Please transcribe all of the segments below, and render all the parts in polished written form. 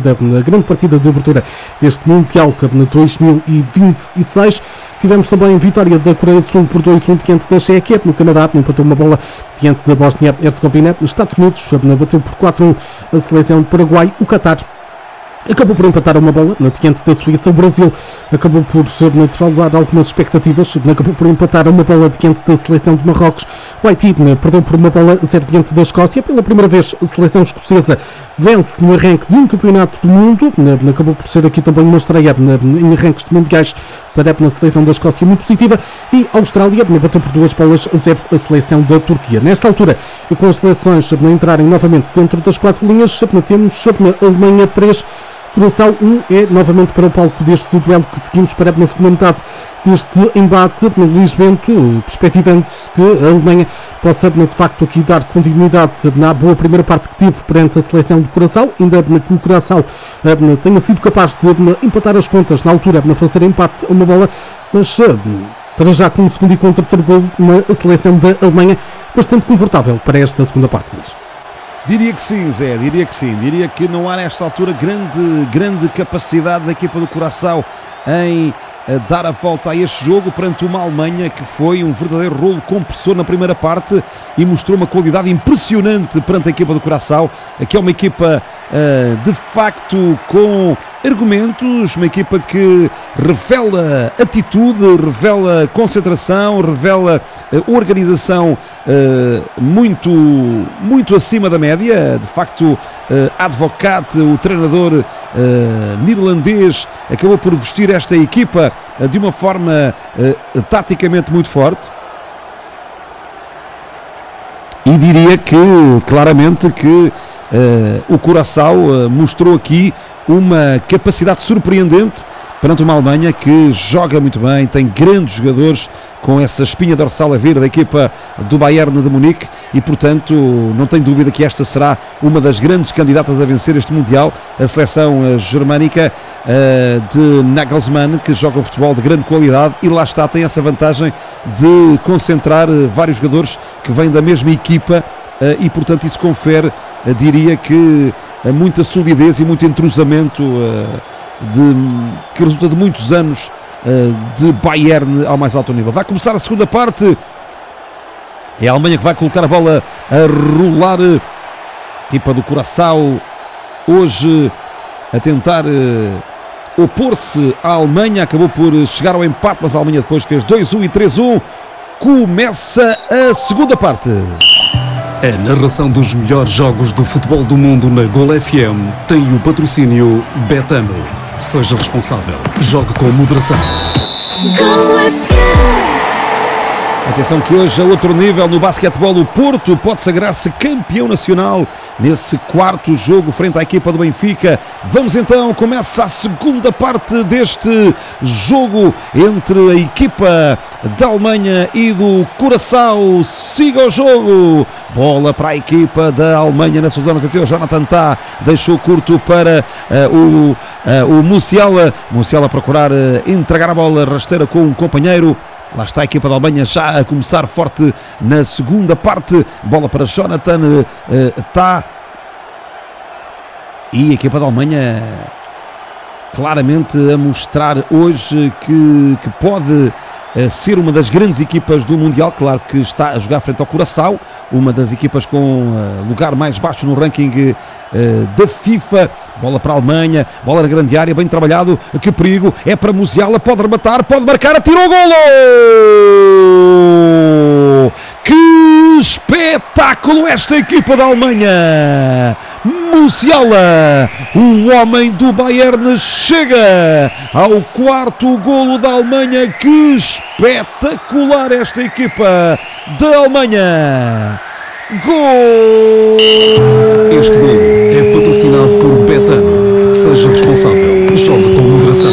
partida, a grande partida de abertura deste Mundial 2026. Tivemos também vitória da Coreia do Sul por 2-1 diante da Chequia. No Canadá empatou uma bola diante da Bósnia-Herzegovina. Nos Estados Unidos bateu por 4-1 a seleção do Paraguai. O Qatar acabou por empatar uma bola diante da Suíça. O Brasil acabou por defraudar algumas expectativas, acabou por empatar uma bola diante da seleção de Marrocos. O Haiti perdeu por uma bola a 0 diante da Escócia. Pela primeira vez a seleção escocesa vence no arranque de um campeonato do mundo. Acabou por ser aqui também uma estreia em arranques de mundiais para a seleção da Escócia muito positiva. E a Austrália bateu por 2-0 a seleção da Turquia. Nesta altura, com as seleções entrarem novamente dentro das 4 linhas, temos a Alemanha 3, Curaçao 1 é novamente para o palco deste duelo que seguimos para na segunda metade deste embate. Luís Bento, perspectivando-se que a Alemanha possa de facto aqui dar continuidade na boa primeira parte que teve perante a seleção de Curaçao, ainda que o Curaçao tenha sido capaz de empatar as contas na altura, de fazer empate a uma bola, mas para já com o segundo e com o terceiro gol na seleção da Alemanha, bastante confortável para esta segunda parte, Luís. Diria que sim, Zé, diria que sim. Diria que não há nesta altura grande capacidade da equipa do Curaçao em dar a volta a este jogo perante uma Alemanha que foi um verdadeiro rolo compressor na primeira parte e mostrou uma qualidade impressionante perante a equipa do Curaçao. Aqui é uma equipa de facto com argumentos, uma equipa que revela atitude, revela concentração, revela organização muito acima da média. De facto, Advocat, o treinador neerlandês, acabou por vestir esta equipa de uma forma taticamente muito forte. E diria que, claramente, que o Curaçao mostrou aqui uma capacidade surpreendente perante uma Alemanha que joga muito bem, tem grandes jogadores com essa espinha dorsal a vir da equipa do Bayern de Munique e, portanto, não tenho dúvida que esta será uma das grandes candidatas a vencer este Mundial, a seleção germânica de Nagelsmann, que joga um futebol de grande qualidade e lá está, tem essa vantagem de concentrar vários jogadores que vêm da mesma equipa e, portanto, isso confere, diria que, muita solidez e muito entrosamento que resulta de muitos anos de Bayern ao mais alto nível. Vai começar a segunda parte. É a Alemanha que vai colocar a bola a rolar. Equipa do Curaçao hoje a tentar opor-se à Alemanha. Acabou por chegar ao empate, mas a Alemanha depois fez 2-1 e 3-1. Começa a segunda parte. A narração dos melhores jogos do futebol do mundo na Gol FM tem o patrocínio Betano. Seja responsável. Jogue com moderação. Gol FM. Atenção que hoje, a outro nível no basquetebol, o Porto pode sagrar-se campeão nacional nesse quarto jogo frente à equipa do Benfica. Vamos então, começa a segunda parte deste jogo entre a equipa da Alemanha e do Curaçao. Siga o jogo. Bola para a equipa da Alemanha na sua zona ofensiva. Jonathan Tah deixou curto para o Musiala. Musiala a procurar entregar a bola rasteira com um companheiro. Lá está a equipa da Alemanha já a começar forte na segunda parte. Bola para Jonathan Tah. E a equipa da Alemanha claramente a mostrar hoje que pode ser uma das grandes equipas do Mundial. Claro que está a jogar frente ao Curaçao, uma das equipas com lugar mais baixo no ranking da FIFA. Bola para a Alemanha, bola na grande área, bem trabalhado. Que perigo, é para Musiala, pode rematar, pode marcar, atirou o golo! Que espetáculo esta equipa da Alemanha! Musiala, o homem do Bayern, chega ao quarto golo da Alemanha. Que espetacular esta equipa da Alemanha! Gol! Este gol é patrocinado por Betano. Seja responsável. Jogue com moderação.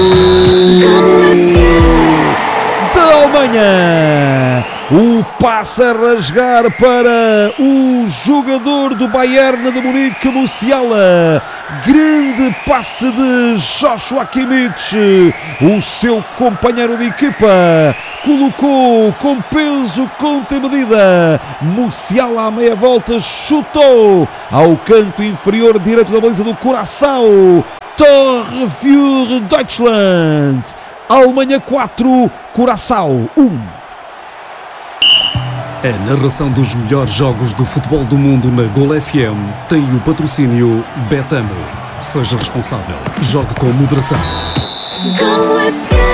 Da Alemanha, o passe a rasgar para o jogador do Bayern de Munique, Musiala. Grande passe de Joshua Kimmich, o seu companheiro de equipa. Colocou com peso, conta e medida. Musiala à meia volta chutou ao canto inferior direito da baliza do Curaçao. Torre für Deutschland. Alemanha 4, Curaçao 1. A narração dos melhores jogos do futebol do mundo na Gol FM tem o patrocínio Betano. Seja responsável. Jogue com moderação. Go FM.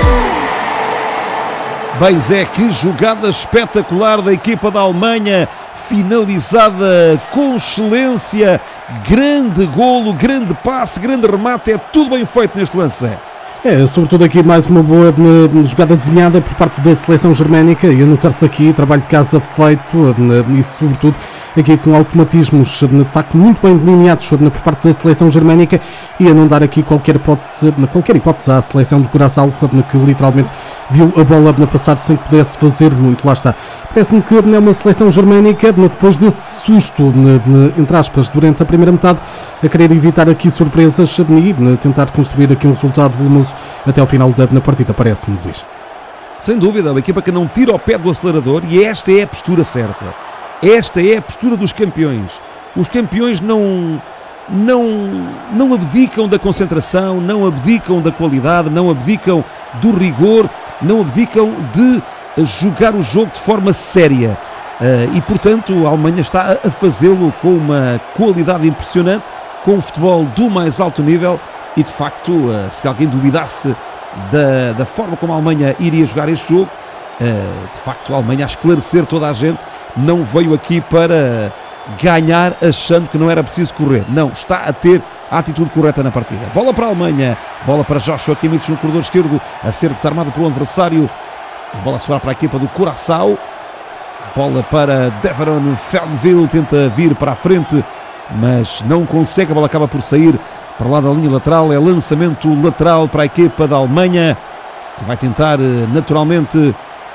Bem, Zé, que jogada espetacular da equipa da Alemanha, finalizada com excelência, grande golo, grande passe, grande remate, é tudo bem feito neste lance, Zé. Sobretudo aqui mais uma boa jogada desenhada por parte da seleção germânica e a notar-se aqui trabalho de casa feito e sobretudo aqui com automatismos de facto muito bem delineados por parte da seleção germânica e a não dar aqui qualquer hipótese à seleção do Curaçao, que literalmente viu a bola passar sem que pudesse fazer muito. Lá está. Parece-me que é uma seleção germânica, depois desse susto, entre aspas, durante a primeira metade, a querer evitar aqui surpresas e tentar construir aqui um resultado volumoso até ao final da partida, parece-me, Luís. Sem dúvida, uma equipa que não tira o pé do acelerador e esta é a postura certa. Esta é a postura dos campeões. Os campeões não abdicam da concentração, não abdicam da qualidade, não abdicam do rigor, não abdicam de jogar o jogo de forma séria. E, portanto, a Alemanha está a fazê-lo com uma qualidade impressionante, com um futebol do mais alto nível. E de facto, se alguém duvidasse da forma como a Alemanha iria jogar este jogo, de facto a Alemanha, a esclarecer toda a gente, não veio aqui para ganhar achando que não era preciso correr. Não, está a ter a atitude correta na partida. Bola para a Alemanha, bola para Joshua Kimmich no corredor esquerdo, a ser desarmado pelo adversário. A bola a sobrar para a equipa do Curaçao. Bola para Deveron Fernville, tenta vir para a frente, mas não consegue, a bola acaba por sair para lá da linha lateral. É lançamento lateral para a equipa da Alemanha, que vai tentar naturalmente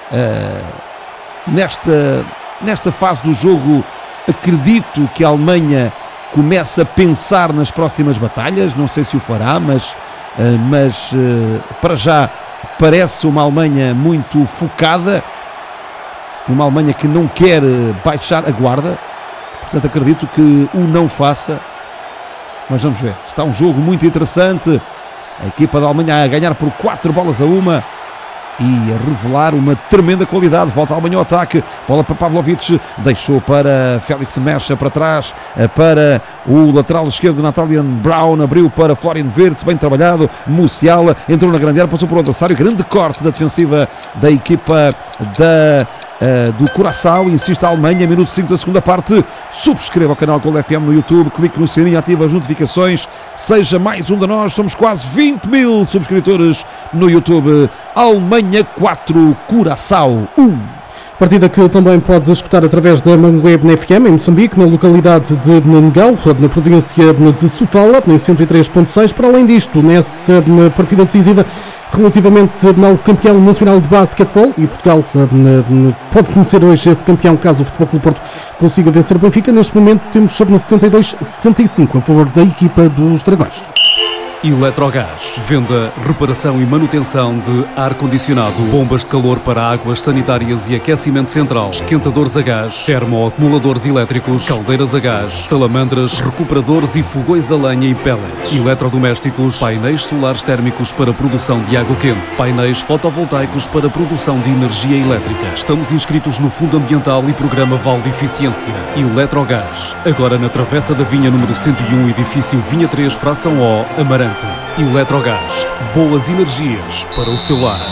nesta fase do jogo. Acredito que a Alemanha começa a pensar nas próximas batalhas, não sei se o fará, mas para já parece uma Alemanha muito focada, uma Alemanha que não quer baixar a guarda, portanto acredito que o não faça. Mas vamos ver, está um jogo muito interessante, a equipa da Alemanha a ganhar por 4-1 e a revelar uma tremenda qualidade. Volta a Alemanha ao ataque, bola para Pavlovic, deixou para Félix Mecha para trás, para o lateral esquerdo Natalian Brown, abriu para Florian Wirtz, bem trabalhado. Musiala entrou na grande área, passou por o adversário, grande corte da defensiva da equipa do Curaçao. Insiste a Alemanha, minuto 5 da segunda parte. Subscreva o canal Gol FM no YouTube, clique no sininho, ative as notificações, seja mais um de nós. Somos quase 20 mil subscritores no YouTube. Alemanha 4, Curaçao 1. Partida que também pode escutar através da Mangueb na FM, em Moçambique, na localidade de Nangão, na província de Sofala, em 103.6. Para além disto, nessa partida decisiva relativamente ao campeão nacional de basquetebol, e Portugal pode conhecer hoje esse campeão caso o Futebol Clube Porto consiga vencer o Benfica. Neste momento temos 72-65 a favor da equipa dos Dragões. Eletrogás. Venda, reparação e manutenção de ar-condicionado, bombas de calor para águas sanitárias e aquecimento central, esquentadores a gás, termoacumuladores elétricos, caldeiras a gás, salamandras, recuperadores e fogões a lenha e pellets, eletrodomésticos, painéis solares térmicos para produção de água quente, painéis fotovoltaicos para produção de energia elétrica. Estamos inscritos no Fundo Ambiental e Programa Val de Eficiência. Eletrogás. Agora na Travessa da Vinha número 101, edifício Vinha 3, fração O, Amarante. Eletrogás, boas energias para o seu lar.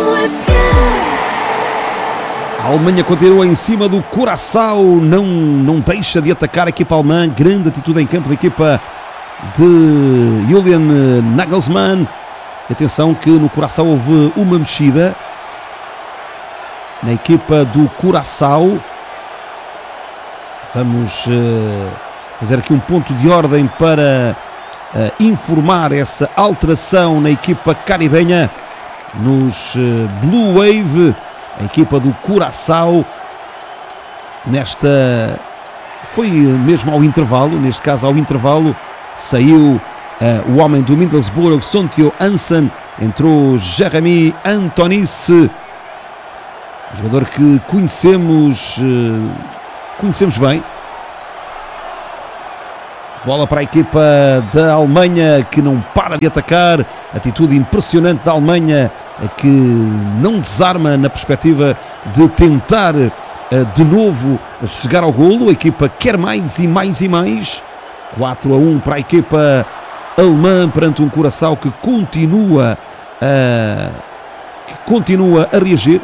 A Alemanha continua em cima do Curaçao, não deixa de atacar a equipa alemã. Grande atitude em campo da equipa de Julian Nagelsmann. Atenção que no Curaçao houve uma mexida na equipa do Curaçao. Vamos fazer aqui um ponto de ordem para informar essa alteração na equipa caribenha, nos Blue Wave, a equipa do Curaçao. Foi mesmo ao intervalo, neste caso ao intervalo, saiu o homem do Middlesbrough, Sontio Hansen, entrou Jeremy Antonis, jogador que conhecemos bem. Bola para a equipa da Alemanha, que não para de atacar. Atitude impressionante da Alemanha, que não desarma na perspectiva de tentar de novo chegar ao golo. A equipa quer mais e mais e mais. 4-1 para a equipa alemã perante um Curaçao que continua a reagir.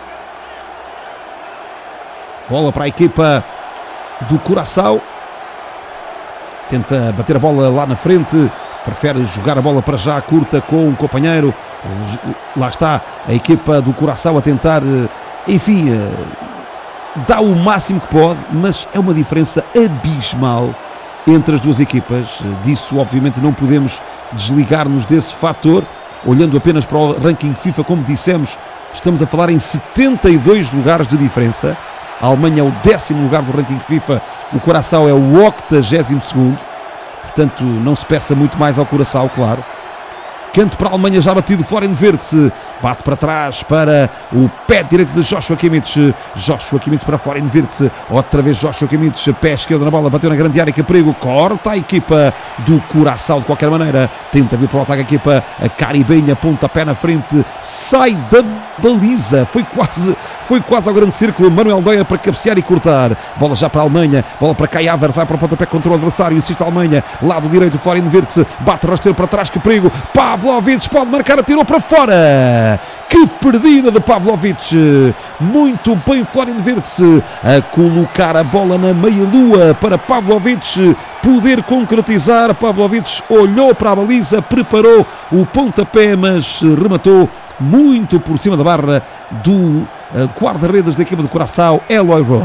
Bola para a equipa do Curaçao. Tenta bater a bola lá na frente, prefere jogar a bola para já curta com um companheiro. Lá está a equipa do Curaçao a tentar, enfim, dá o máximo que pode, mas é uma diferença abismal entre as duas equipas. Disso obviamente não podemos desligar-nos desse fator. Olhando apenas para o ranking FIFA, como dissemos, estamos a falar em 72 lugares de diferença. A Alemanha é o 10º lugar do ranking FIFA, o Curaçao é o 82º, portanto não se peça muito mais ao Curaçao, claro. Canto para a Alemanha, já batido, Florian Wirtz, bate para trás para o pé direito de Joshua Kimmich. Joshua Kimmich para Florian Wirtz, outra vez Joshua Kimmich, pé esquerdo na bola, bateu na grande área, que perigo, corta a equipa do Curaçao de qualquer maneira, tenta vir para o ataque a equipa, a Caribenha, pontapé na frente, sai da baliza, foi quase ao grande círculo, Manuel Neuer para cabecear e cortar, bola já para a Alemanha, bola para Kai Havertz, vai para o pontapé contra o adversário, insiste a Alemanha, lado direito, Florian Wirtz, bate rasteiro para trás, que perigo, Pavlovic pode marcar, atirou para fora, que perdida de Pavlovic, muito bem Florian Wirtz, a colocar a bola na meia-lua para Pavlovic poder concretizar. Pavlovic olhou para a baliza, preparou o pontapé, mas rematou muito por cima da barra do guarda-redes da equipa do Curaçao, Eloy Rohm.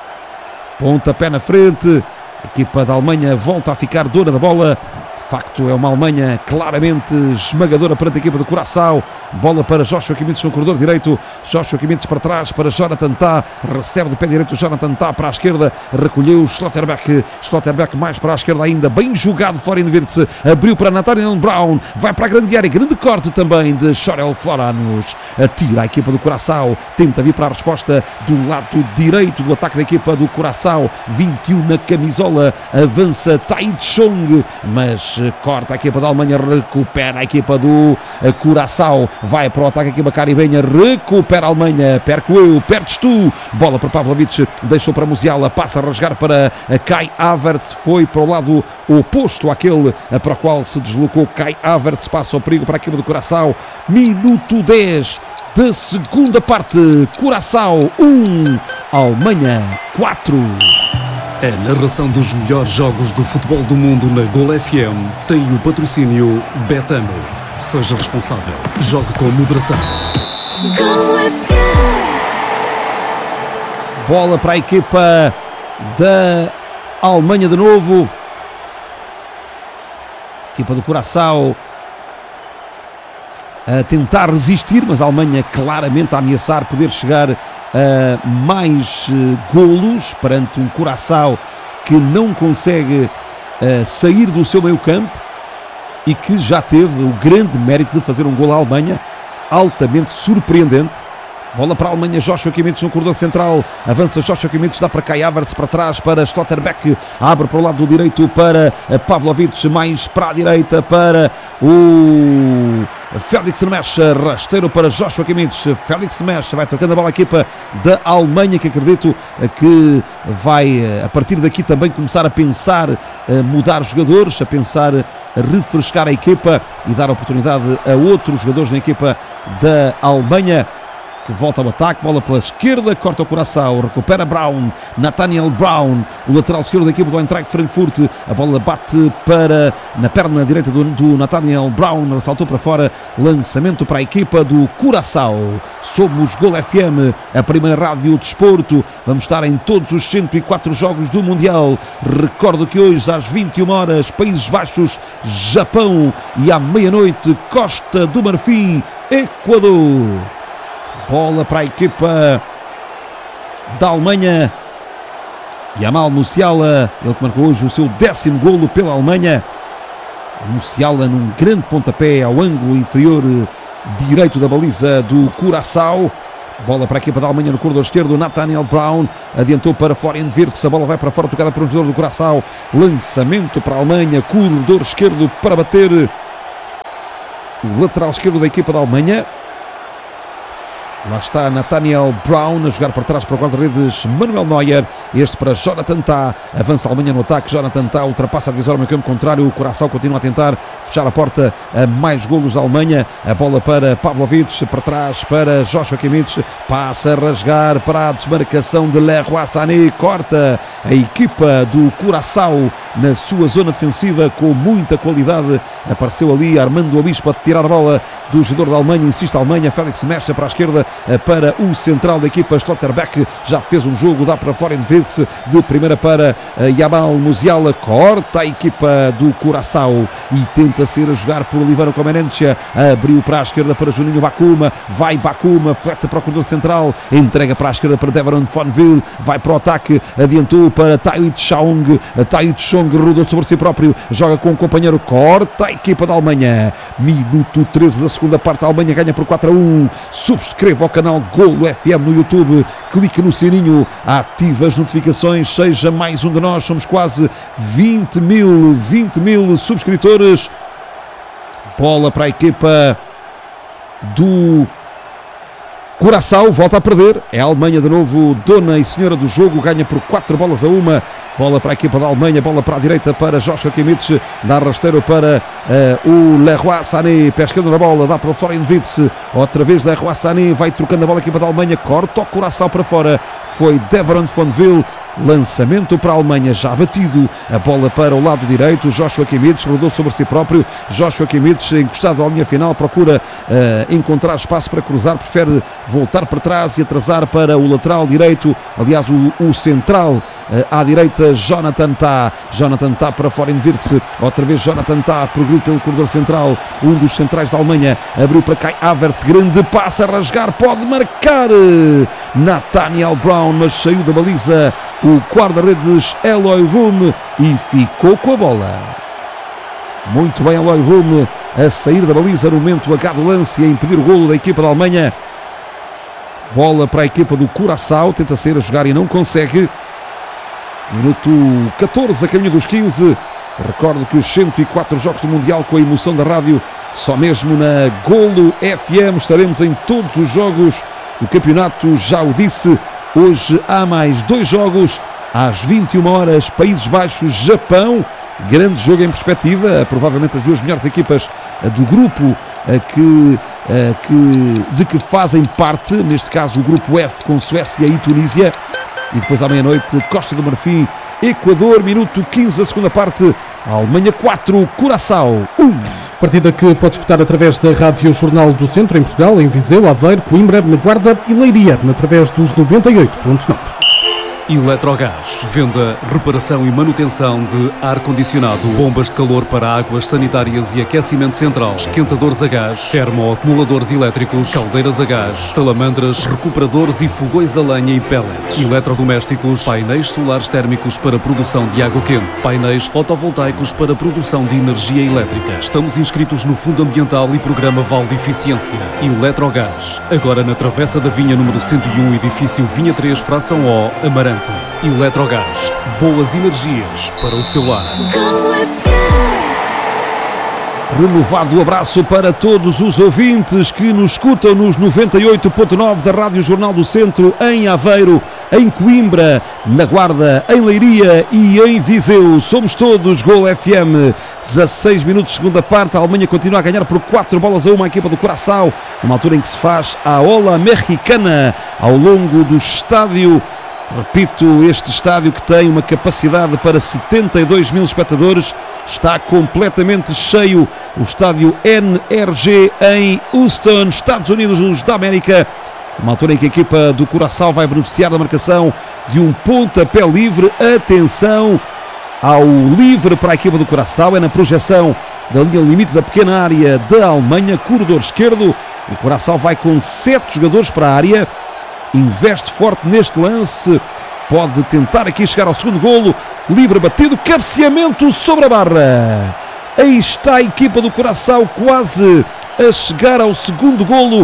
Pontapé na frente, a equipa da Alemanha volta a ficar dona da bola. De facto é uma Alemanha claramente esmagadora perante a equipa do Curaçao. Bola para Joshua Kimmich no corredor direito, Joshua Kimmich para trás para Jonathan Tah, recebe de pé direito Jonathan Tah para a esquerda, recolheu Schlotterbeck mais para a esquerda ainda, bem jogado Florian Wirtz, abriu para Nathaniel Brown, vai para a grande área, grande corte também de Chorel Floranus, atira a equipa do Curaçao, tenta vir para a resposta do lado direito do ataque da equipa do Curaçao, 21 na camisola, avança Tai Chong, mas corta a equipa da Alemanha, recupera a equipa do Curaçao, vai para o ataque a equipa caribenha, recupera a Alemanha, perco eu, perdes tu, bola para Pavlovic, deixou para Musiala, passa a rasgar para Kai Havertz, foi para o lado oposto àquele para o qual se deslocou Kai Havertz, passa o perigo para a equipa do Curaçao, minuto 10 da segunda parte, Curaçao 1, Alemanha 4. A narração dos melhores jogos do futebol do mundo na Gol FM tem o patrocínio Betano. Seja responsável. Jogue com moderação. Go FM. Bola para a equipa da Alemanha de novo. Equipa do Curaçao a tentar resistir, mas a Alemanha claramente a ameaçar poder chegar a mais golos perante um Curaçao que não consegue sair do seu meio campo e que já teve o grande mérito de fazer um golo à Alemanha, altamente surpreendente. Bola para a Alemanha, Joshua Kimmich no corredor central, avança Joshua Kimmich, dá para Kai Havertz, para trás para Schlotterbeck, abre para o lado do direito para Pavlovic, mais para a direita para o Felix Nemesh, rasteiro para Joshua Kimmich, Felix Nemesh vai trocando a bola à equipa da Alemanha, que acredito que vai a partir daqui também começar a pensar mudar jogadores, a pensar refrescar a equipa e dar oportunidade a outros jogadores na equipa da Alemanha, que volta ao ataque, bola pela esquerda, corta o Curaçao, recupera Brown, Nathaniel Brown, o lateral esquerdo da equipa do Eintracht Frankfurt, a bola bate na perna direita do Nathaniel Brown, saltou para fora, lançamento para a equipa do Curaçao. Somos Gol FM, a primeira rádio de desporto, vamos estar em todos os 104 jogos do Mundial. Recordo que hoje às 21 horas, Países Baixos, Japão, e à meia-noite, Costa do Marfim, Equador. Bola para a equipa da Alemanha, Yamal Musiala, ele que marcou hoje o seu 10º golo pela Alemanha. Musiala num grande pontapé ao ângulo inferior direito da baliza do Curaçao. Bola para a equipa da Alemanha no corredor esquerdo. Nathaniel Brown adiantou para Florian Wirtz. A bola vai para fora, tocada por um jogador do Curaçao. Lançamento para a Alemanha. Corredor esquerdo para bater o lateral esquerdo da equipa da Alemanha. Lá está Nathaniel Brown a jogar para trás para o guarda-redes Manuel Neuer. Este para Jonathan Tah. Avança a Alemanha no ataque. Jonathan Tah ultrapassa a divisória no campo contrário. O Curaçao continua a tentar fechar a porta a mais golos da Alemanha. A bola para Pavlovic, para trás para Joshua Kimmich. Passa a rasgar para a desmarcação de Leroy Sané. Corta a equipa do Curaçao na sua zona defensiva com muita qualidade. Apareceu ali Armando Obispo a tirar a bola do jogador da Alemanha. Insiste a Alemanha. Félix mexe para a esquerda para o central da equipa Schlotterbeck. Já fez um jogo, dá para Florian Wirtz, de primeira para Yamal Musiala. Corta a equipa do Curaçao e tenta ser a jogar por Olivano Comenencia. Abriu para a esquerda para Juninho Bakuma. Vai Bakuma, fleta para o corredor central, entrega para a esquerda para Deveron Fonville. Vai para o ataque, adiantou para Taiit Chong. Taiit Chong rodou sobre si próprio, joga com o companheiro. Corta a equipa da Alemanha. Minuto 13 da segunda parte. A Alemanha ganha por 4-1. Subscreva ao canal Golo FM no YouTube, clique no sininho, ative as notificações, seja mais um de nós. Somos quase 20 mil subscritores. Bola para a equipa do Curaçao, volta a perder. É a Alemanha de novo, dona e senhora do jogo, ganha por 4-1. Bola para a equipa da Alemanha, bola para a direita para Joshua Kimmich, dá rasteiro para o Leroy Sané, pé esquerdo na bola, dá para o Florian Wirtz, outra vez Leroy Sané, vai trocando a bola a equipa da Alemanha, corta o Curaçao para fora, foi Deveron Fonville, lançamento para a Alemanha, já batido, a bola para o lado direito, Joshua Kimmich rodou sobre si próprio, Joshua Kimmich encostado à linha final, procura encontrar espaço para cruzar, prefere voltar para trás e atrasar para o lateral direito, aliás o central à direita, Jonathan Tah para Florian Wirtz, outra vez Jonathan Tah, progride pelo corredor central, um dos centrais da Alemanha, abriu para Kai Havertz, grande passe a rasgar, pode marcar Nathaniel Brown, mas saiu da baliza o guarda-redes Eloy Room e ficou com a bola. Muito bem Eloy Room a sair da baliza no momento H do lance e a impedir o golo da equipa da Alemanha. Bola para a equipa do Curaçao, tenta sair a jogar e não consegue. Minuto 14 a caminho dos 15. Recordo que os 104 jogos do Mundial, com a emoção da rádio, só mesmo na Golo FM. Estaremos em todos os jogos do campeonato, já o disse. Hoje há mais 2 jogos às 21 horas, Países Baixos, Japão. Grande jogo em perspectiva, provavelmente as 2 melhores equipas do grupo de que fazem parte, neste caso o grupo F, com Suécia e Tunísia. E depois à meia-noite, Costa do Marfim, Equador. Minuto 15 da segunda parte, Alemanha 4, Curaçao 1. Partida que pode escutar através da Rádio Jornal do Centro, em Portugal, em Viseu, Aveiro, Coimbra, Guarda e Leiria, através dos 98.9. Eletrogás. Venda, reparação e manutenção de ar-condicionado, bombas de calor para águas sanitárias e aquecimento central, esquentadores a gás, termoacumuladores elétricos, caldeiras a gás, salamandras, recuperadores e fogões a lenha e pellets, eletrodomésticos, painéis solares térmicos para produção de água quente, painéis fotovoltaicos para produção de energia elétrica. Estamos inscritos no Fundo Ambiental e Programa Vale de Eficiência. Eletrogás. Agora na Travessa da Vinha número 101, edifício Vinha 3, fração O, Amarante. Eletrogás, boas energias para o seu lar. Renovado abraço para todos os ouvintes que nos escutam nos 98.9 da Rádio Jornal do Centro, em Aveiro, em Coimbra, na Guarda, em Leiria e em Viseu. Somos todos Golo FM. 16 minutos de segunda parte, a Alemanha continua a ganhar por 4-1 a equipa do Curaçao, numa altura em que se faz a ola mexicana ao longo do estádio. Repito, este estádio, que tem uma capacidade para 72 mil espectadores, está completamente cheio. O estádio NRG em Houston, Estados Unidos da América. Uma altura em que a equipa do Curaçao vai beneficiar da marcação de um pontapé livre. Atenção ao livre para a equipa do Curaçao. É na projeção da linha limite da pequena área da Alemanha, corredor esquerdo. O Curaçao vai com 7 jogadores para a área. Investe forte neste lance, pode tentar aqui chegar ao segundo golo. Livre batido, cabeceamento sobre a barra. Aí está a equipa do Curaçao quase a chegar ao segundo golo.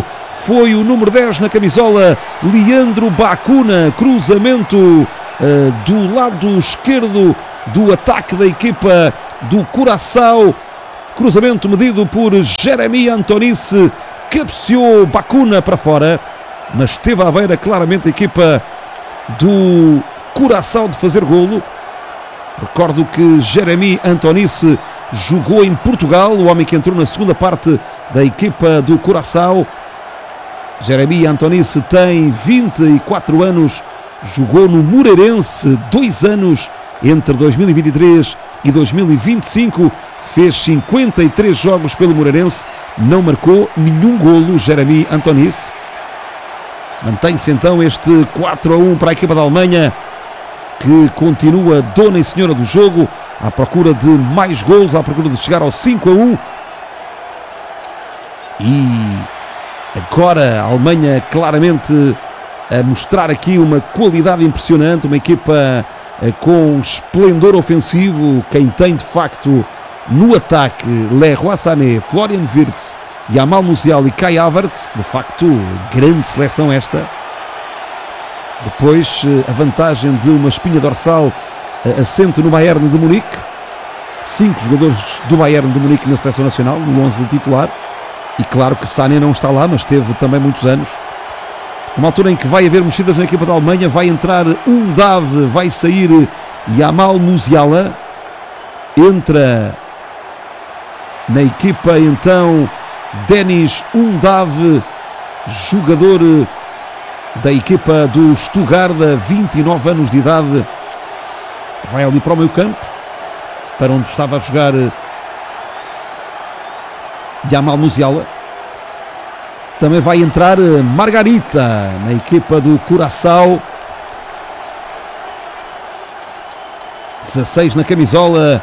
foi o número 10 na camisola, Leandro Bacuna. Cruzamento do lado esquerdo do ataque da equipa do Curaçao. Cruzamento medido por Jeremy Antonice. Cabeceou Bacuna para fora, mas esteve à beira claramente a equipa do Curaçao de fazer golo. Recordo que Jeremy Antonice jogou em Portugal, o homem que entrou na segunda parte da equipa do Curaçao. Jeremy Antonice tem 24 anos, jogou no Moreirense 2 anos, entre 2023 e 2025, fez 53 jogos pelo Moreirense, não marcou nenhum golo Jeremy Antonice. Mantém-se então este 4-1 para a equipa da Alemanha, que continua dona e senhora do jogo, à procura de mais golos, à procura de chegar ao 5-1. E agora a Alemanha claramente a mostrar aqui uma qualidade impressionante, uma equipa com esplendor ofensivo. Quem tem de facto no ataque Leroy Sané, Florian Wirtz, Jamal Musiala e Kai Havertz, de facto grande seleção esta. Depois a vantagem de uma espinha dorsal assente no Bayern de Munique. 5 jogadores do Bayern de Munique na seleção nacional, no 11 titular. E claro que Sané não está lá, mas teve também muitos anos. Numa altura em que vai haver mexidas na equipa da Alemanha, vai entrar Undav, vai sair Jamal Musiala. Entra na equipa então Dennis Undav, jogador da equipa do Stuttgart, 29 anos de idade. Vai ali para o meio campo, para onde estava a jogar Jamal Musiala. Também vai entrar Margarita na equipa do Curaçao, 16 na camisola.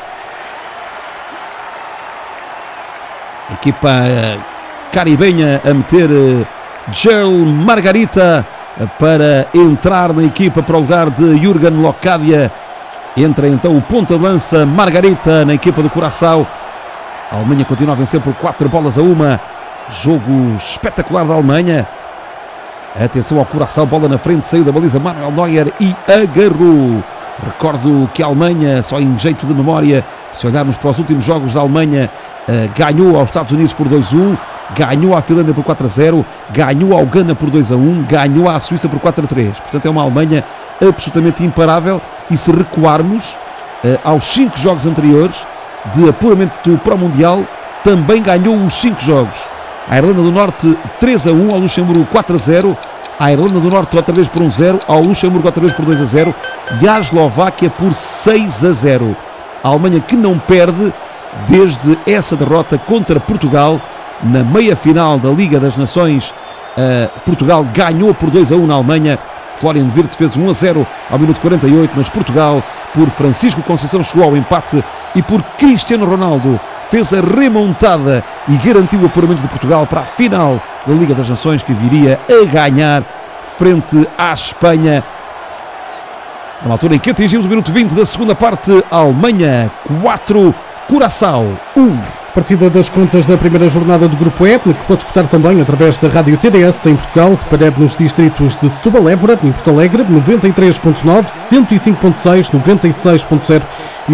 Equipa caribenha a meter Gel Margarita para entrar na equipa para o lugar de Jürgen Locadia. Entra então o ponta de lança Margarita na equipa do Curaçao. A Alemanha continua a vencer por 4-1. Jogo espetacular da Alemanha. Atenção ao Curaçao, bola na frente, saiu da baliza Manuel Neuer e agarrou. Recordo que a Alemanha, só em jeito de memória, se olharmos para os últimos jogos da Alemanha, ganhou aos Estados Unidos por 2-1, ganhou à Finlândia por 4-0, ganhou ao Ghana por 2-1, ganhou à Suíça por 4-3. Portanto é uma Alemanha absolutamente imparável. E se recuarmos aos 5 jogos anteriores de apuramento para o Mundial, também ganhou os 5 jogos. A Irlanda do Norte 3-1, ao Luxemburgo 4-0, a Irlanda do Norte outra vez por 1-0, ao Luxemburgo outra vez por 2-0 e a Eslováquia por 6-0. A Alemanha que não perde desde essa derrota contra Portugal na meia-final da Liga das Nações. Portugal ganhou por 2-1 na Alemanha. Florian Wirtz fez 1-0 ao minuto 48, mas Portugal, por Francisco Conceição, chegou ao empate e por Cristiano Ronaldo fez a remontada e garantiu o apuramento de Portugal para a final da Liga das Nações, que viria a ganhar frente à Espanha. Na altura em que atingimos o minuto 20 da segunda parte, Alemanha 4, Curaçao 1. Partida das contas da primeira jornada do Grupo E, que pode escutar também através da Rádio TDS em Portugal, para nos distritos de Setúbal, Évora, em Porto Alegre, 93.9, 105.6, 96.0 e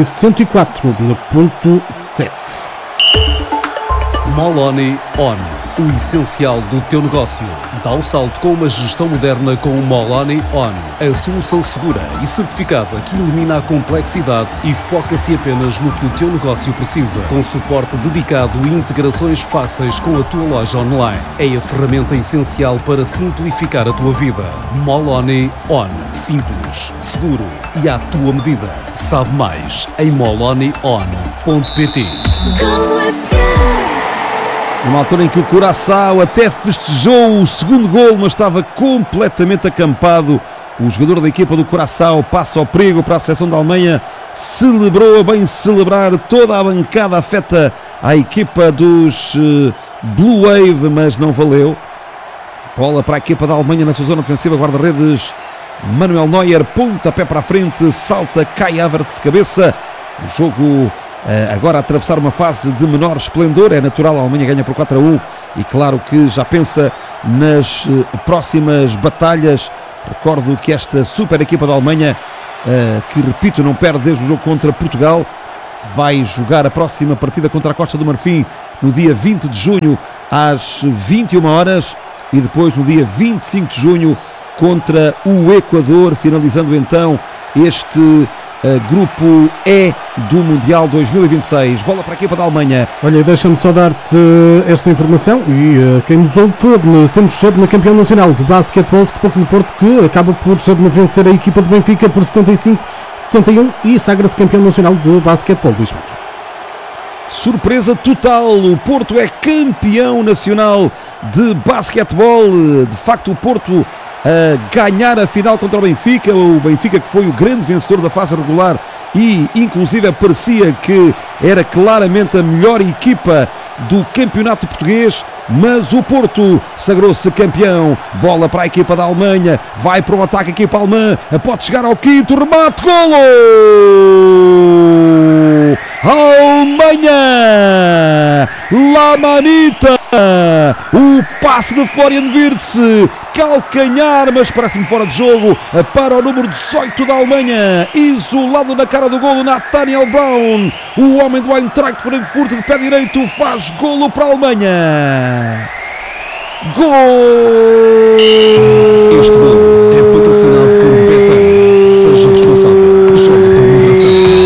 104.7. Moloni On, o essencial do teu negócio. Dá o salto com uma gestão moderna com o Moloni On, a solução segura e certificada que elimina a complexidade e foca-se apenas no que o teu negócio precisa, com suporte dedicado e integrações fáceis com a tua loja online. É a ferramenta essencial para simplificar a tua vida. Moloni On, simples, seguro e à tua medida. Sabe mais em molonion.pt. Numa altura em que o Curaçao até festejou o segundo golo, mas estava completamente acampado. O jogador da equipa do Curaçao passa ao perigo para a seleção da Alemanha. Celebrou a bem celebrar, toda a bancada afeta a equipa dos Blue Wave, mas não valeu. Bola para a equipa da Alemanha na sua zona defensiva, guarda-redes Manuel Neuer, pontapé para a frente, salta Kai Havertz de cabeça. O jogo agora a atravessar uma fase de menor esplendor. É natural, a Alemanha ganha por 4-1 e claro que já pensa nas próximas batalhas. Recordo que esta super equipa da Alemanha, que repito, não perde desde o jogo contra Portugal, vai jogar a próxima partida contra a Costa do Marfim no dia 20 de junho às 21 horas e depois no dia 25 de junho contra o Equador, finalizando então este grupo E do Mundial 2026. Bola para a equipa da Alemanha. Olha, deixa-me só dar-te esta informação e quem nos ouve, temos na campeão nacional de basquetebol Futebol Clube do Porto, que acaba por vencer a equipa de Benfica por 75-71 e sagra-se campeão nacional de basquetebol. Luís Mato. Surpresa total, o Porto é campeão nacional de basquetebol. De facto, o Porto a ganhar a final contra o Benfica que foi o grande vencedor da fase regular e inclusive parecia que era claramente a melhor equipa do campeonato português, mas o Porto sagrou-se campeão. Bola para a equipa da Alemanha, vai para o ataque a equipa alemã, pode chegar ao quinto, remate, golo! Alemanha! La Manita! O passe de Florian Wirtz, calcanhar, mas parece-me fora de jogo, para o número 18 da Alemanha, isolado na cara do golo, Nathaniel Brown, o homem do Eintracht Frankfurt de pé direito, faz golo para a Alemanha. Gol! Este golo é patrocinado por Betano. Seja responsável, jogue com moderação.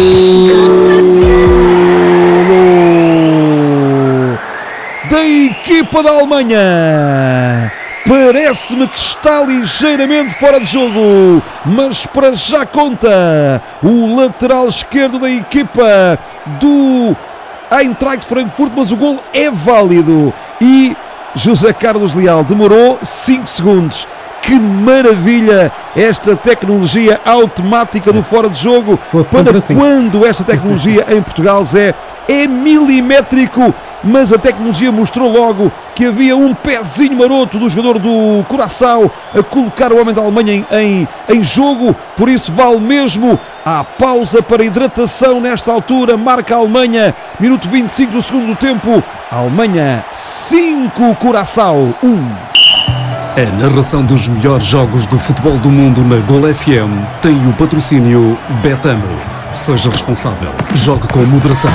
Da equipa da Alemanha, parece-me que está ligeiramente fora de jogo, mas para já conta o lateral esquerdo da equipa do Eintracht Frankfurt, mas o golo é válido e José Carlos Leal demorou 5 segundos. Que maravilha esta tecnologia automática do fora de jogo. Para assim. Quando esta tecnologia em Portugal, Zé, é milimétrico, mas a tecnologia mostrou logo que havia um pezinho maroto do jogador do Curaçao a colocar o homem da Alemanha em jogo, por isso vale mesmo a pausa para hidratação nesta altura. Marca a Alemanha, minuto 25 do segundo tempo, Alemanha 5, Curaçao 1. A narração dos melhores jogos do futebol do mundo na Gol FM tem o patrocínio Betano. Seja responsável, jogue com moderação.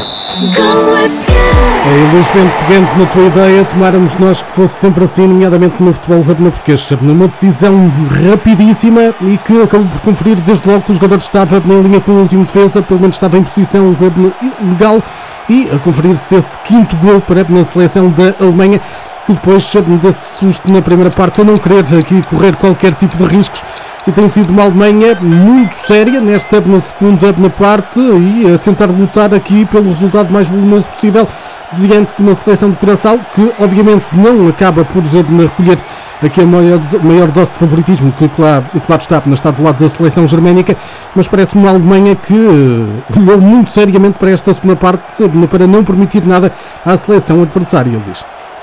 É elogiamento pegando na tua ideia, tomáramos nós que fosse sempre assim, nomeadamente no futebol português, numa decisão rapidíssima e que acabou por conferir desde logo que o jogador estava na linha com o último defesa, pelo menos estava em posição legal, e a conferir-se esse quinto gol para na seleção da Alemanha, que depois desse susto na primeira parte a não querer aqui correr qualquer tipo de riscos, e tem sido uma Alemanha muito séria na segunda parte e a tentar lutar aqui pelo resultado mais volumoso possível diante de uma seleção de Curaçao que obviamente não acaba por recolher aqui a maior dose de favoritismo que claro está do lado da seleção germânica, mas parece uma Alemanha que olhou muito seriamente para esta segunda parte para não permitir nada à seleção adversária, Luís.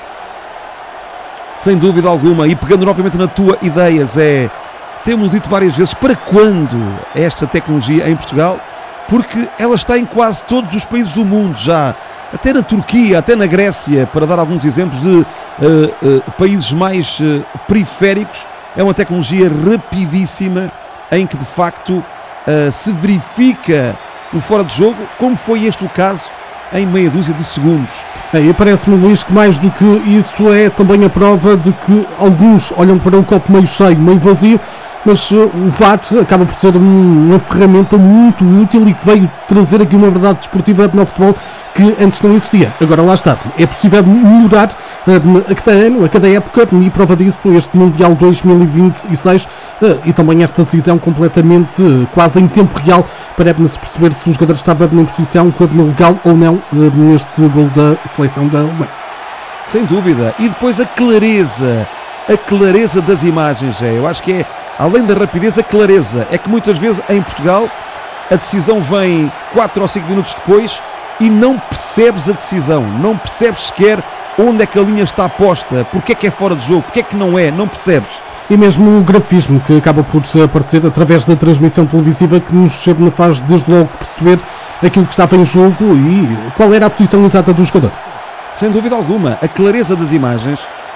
Sem dúvida alguma, e pegando novamente na tua ideia, Zé, temos dito várias vezes, para quando esta tecnologia em Portugal? Porque ela está em quase todos os países do mundo já, até na Turquia, até na Grécia, para dar alguns exemplos de países mais periféricos. É uma tecnologia rapidíssima em que de facto se verifica o fora de jogo, como foi este o caso, em meia dúzia de segundos. E parece-me, Luís, que mais do que isso é também a prova de que alguns olham para o copo meio cheio, meio vazio, mas o VAR acaba por ser uma ferramenta muito útil e que veio trazer aqui uma verdade desportiva no futebol que antes não existia. Agora lá está, é possível melhorar a cada ano, a cada época, e prova disso este Mundial 2026 e também esta decisão completamente quase em tempo real para se perceber se o jogador estava em posição legal ou não neste gol da seleção da Alemanha. Sem dúvida, e depois a clareza das imagens, eu acho que é, além da rapidez, a clareza. É que muitas vezes em Portugal a decisão vem 4 ou 5 minutos depois e não percebes a decisão, não percebes sequer onde é que a linha está posta, porque é que é fora de jogo, porque é que não percebes. E mesmo o grafismo que acaba por aparecer através da transmissão televisiva, que nos faz desde logo perceber aquilo que estava em jogo e qual era a posição exata do jogador. Sem dúvida alguma, a clareza das imagens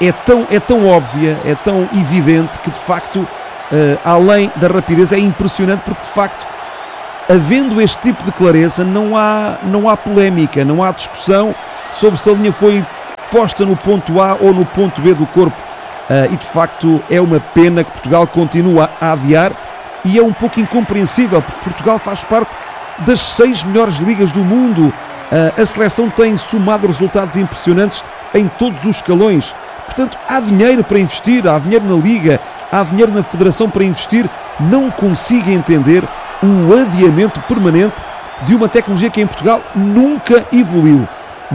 é tão óbvia, é tão evidente que de facto, além da rapidez, é impressionante porque de facto, havendo este tipo de clareza, não há polémica, não há discussão sobre se a linha foi posta no ponto A ou no ponto B do corpo. E de facto é uma pena que Portugal continua a adiar, e é um pouco incompreensível porque Portugal faz parte das 6 melhores ligas do mundo. A seleção tem somado resultados impressionantes em todos os escalões. Portanto, há dinheiro para investir, há dinheiro na liga, há dinheiro na federação para investir. Não consigo entender o adiamento permanente de uma tecnologia que em Portugal nunca evoluiu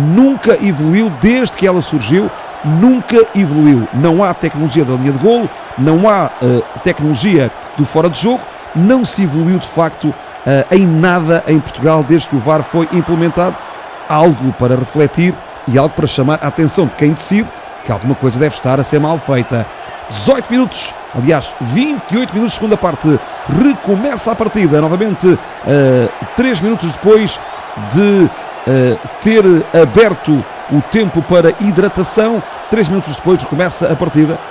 desde que ela surgiu, nunca evoluiu. Não há tecnologia da linha de golo, não há tecnologia do fora de jogo, não se evoluiu de facto em nada em Portugal desde que o VAR foi implementado. Algo para refletir e algo para chamar a atenção de quem decide que alguma coisa deve estar a ser mal feita. 18 minutos, aliás 28 minutos, segunda parte, recomeça a partida novamente, 3 minutos depois de ter aberto o tempo para hidratação. 3 minutos depois recomeça a partida.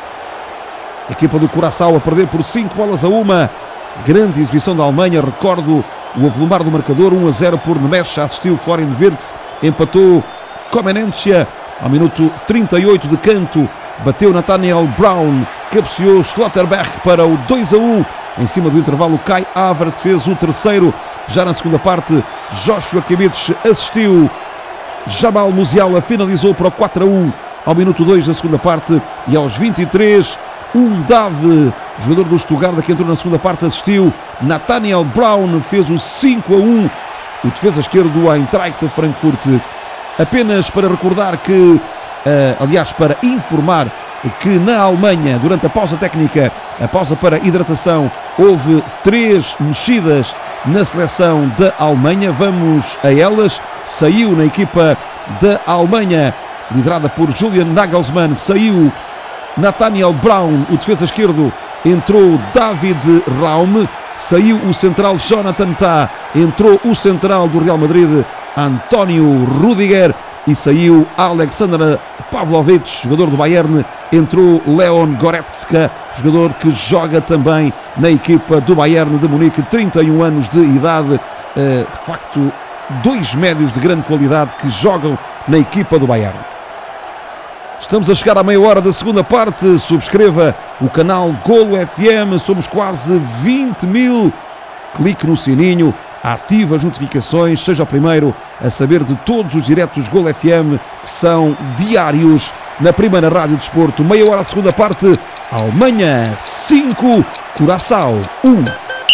A equipa do Curaçao a perder por 5-1. Grande exibição da Alemanha. Recordo o avolumar do marcador, 1-0 por Nemes. Assistiu Florian Wirtz, empatou Comenencia ao minuto 38 de canto. Bateu Nathaniel Brown, cabeceou Schlotterberg para o 2-1. Em cima do intervalo, Kai Havertz fez o terceiro. Já na segunda parte, Joshua Kimmich assistiu. Jamal Musiala finalizou para o 4-1 ao minuto 2 da segunda parte. E aos 23, Dave, jogador do Stuttgart que entrou na segunda parte, assistiu. Nathaniel Brown fez o 5-1. O defesa esquerdo do Eintracht de Frankfurt. Apenas para recordar que, aliás, para informar que na Alemanha, durante a pausa técnica, a pausa para hidratação, houve 3 mexidas na seleção da Alemanha. Vamos a elas. Saiu na equipa da Alemanha, liderada por Julian Nagelsmann, saiu Nathaniel Brown, o defesa esquerdo, entrou David Raum, saiu o central Jonathan Tah, entrou o central do Real Madrid, António Rudiger, e saiu Alexander Pavlovic, jogador do Bayern. Entrou Leon Goretzka, jogador que joga também na equipa do Bayern de Munique, 31 anos de idade. De facto, 2 médios de grande qualidade que jogam na equipa do Bayern. Estamos a chegar à meia hora da segunda parte. Subscreva o canal Golo FM, somos quase 20 mil. Clique no sininho, ative as notificações, seja o primeiro a saber de todos os diretos Golo FM que são diários na primeira Rádio Desporto. Meia hora da segunda parte, Alemanha 5, Curaçao 1.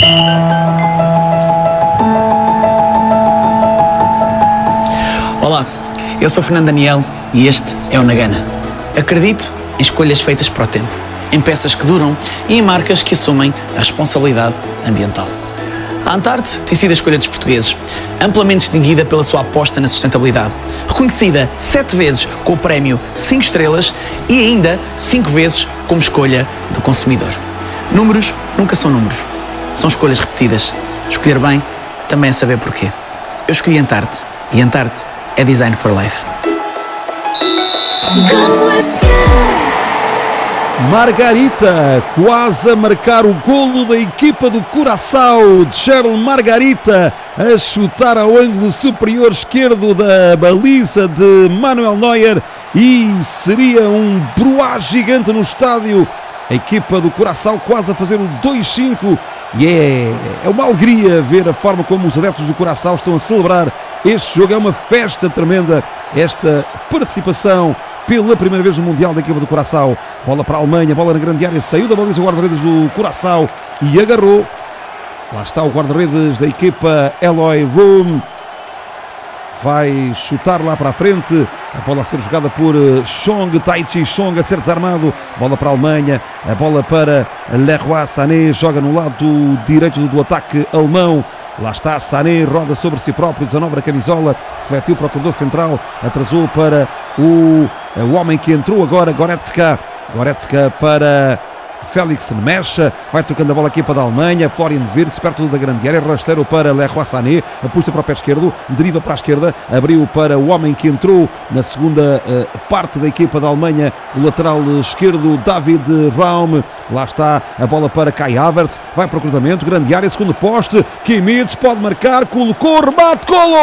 Olá, eu sou Fernando Daniel e este é o Nagana. Acredito em escolhas feitas para o tempo, em peças que duram e em marcas que assumem a responsabilidade ambiental. A Antarte tem sido a escolha dos portugueses, amplamente distinguida pela sua aposta na sustentabilidade, reconhecida 7 vezes com o prémio 5 estrelas e ainda 5 vezes como escolha do consumidor. Números nunca são números, são escolhas repetidas. Escolher bem também é saber porquê. Eu escolhi Antarte e Antarte é Design for Life. Margarita, quase a marcar o golo da equipa do Curaçao. Charles Margarita a chutar ao ângulo superior esquerdo da baliza de Manuel Neuer, e seria um bruá gigante no estádio. A equipa do Curaçao quase a fazer o 2-5, e é uma alegria ver a forma como os adeptos do Curaçao estão a celebrar este jogo. É uma festa tremenda esta participação pela primeira vez no Mundial da equipa do Curaçao. Bola para a Alemanha, bola na grande área, saiu da baliza o guarda-redes do Curaçao e agarrou. Lá está o guarda-redes da equipa, Eloy Room. Vai chutar lá para a frente. A bola a ser jogada por Chong, Taichi Chong a ser desarmado. Bola para a Alemanha, a bola para Leroy Sané, joga no lado direito do ataque alemão. Lá está Sané, roda sobre si próprio, 19 a camisola, refletiu para o corredor central, atrasou para o homem que entrou agora, Goretzka. Goretzka para Félix mexe, vai trocando a bola aqui para a Alemanha. Florian Wirtz perto da grande área, rasteiro para Leroy Sané, apusta para o pé esquerdo, deriva para a esquerda, abriu para o homem que entrou na segunda parte da equipa da Alemanha, o lateral esquerdo David Raum. Lá está a bola para Kai Havertz, vai para o cruzamento, grande área, segundo poste, Kimmich pode marcar, colocou, remate, golo!